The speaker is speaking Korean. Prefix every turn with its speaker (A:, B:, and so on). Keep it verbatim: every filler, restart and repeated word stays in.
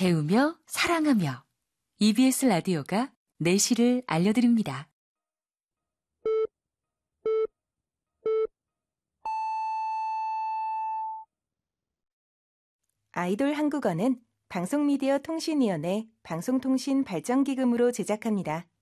A: 배우며 사랑하며 이비에스 라디오가 내실을 알려드립니다.
B: 아이돌 한국어는 방송미디어 통신위원회 방송통신발전기금으로 제작합니다.